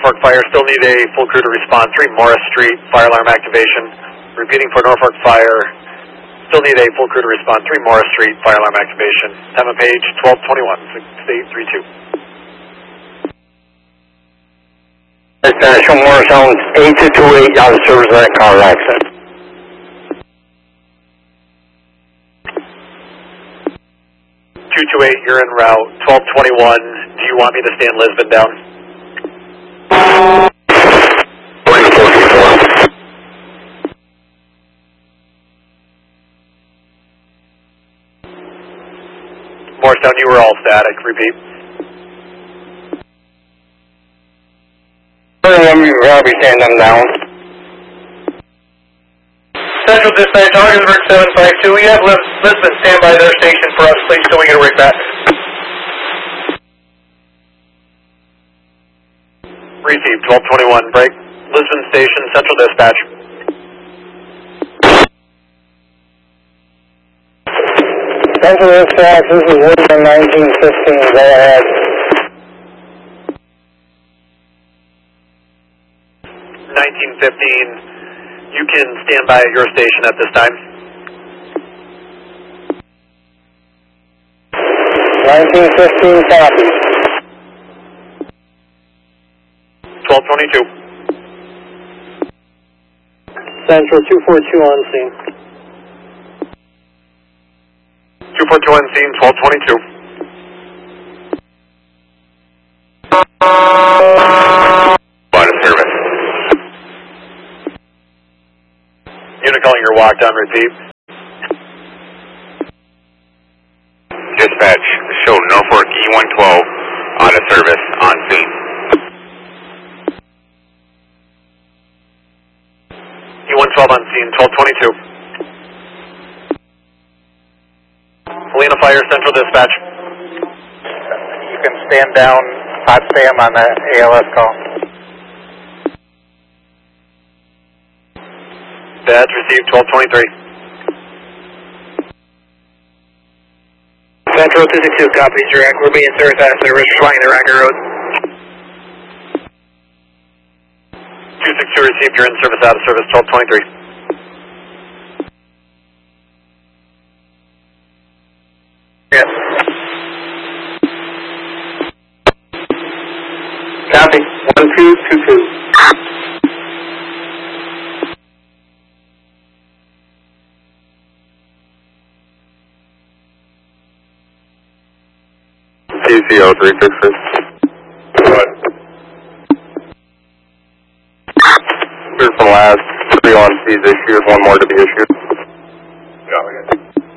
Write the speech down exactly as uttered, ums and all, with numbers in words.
Norfolk Fire, still need a full crew to respond. three Morris Street, fire alarm activation. Repeating for Norfolk Fire, still need a full crew to respond. three Morris Street, fire alarm activation. Time of page twelve twenty-one, six eight three two. National Morris Owens, eight two two eight, out of service on that car accident. two two eight, you're en route. twelve twenty-one, do you want me to stand Lisbon down? Morristown, you were all static. Repeat. I'll be standing them down. Central Dispatch, Augsburg seven five two. We have Lisbon stand by their station for us, please, till we get a rig back. Receive twelve twenty-one, break. Lisbon Station, Central Dispatch. Central Dispatch, this is Lisbon nineteen fifteen, go ahead. nineteen fifteen, you can stand by at your station at this time. nineteen fifteen, copy. twelve twenty-two. Central two four two on scene. two four two on scene, twelve twenty-two. Out of service. Unit calling your walk down, repeat. Dispatch, show Norfolk E one twelve, out of service, on scene. E one twelve on scene, twelve twenty-two. Helena Fire, Central Dispatch. You can stand down, hot Sam on that A L S call. Badge received, twelve twenty-three. Central two six two, copies direct. We're being service out of service, flying the Ranger Road. two six two received, you're in service, out of service, twelve twenty-three. Yes. Copy, one two two two. T C O three six six. What? Here's from last. Three on C's issued, one more to be issued. Yeah, we got